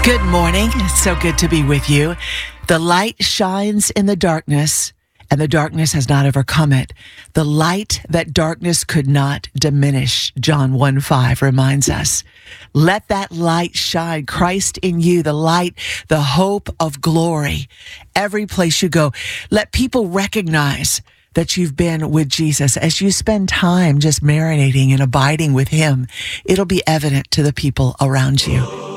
Good morning. It's so good to be with you. The light shines in the darkness, and the darkness has not overcome it. The light that darkness could not diminish, John 1:5 reminds us. Let that light shine, Christ in you, the light, the hope of glory. Every place you go, let people recognize that you've been with Jesus. As you spend time just marinating and abiding with him, it'll be evident to the people around you.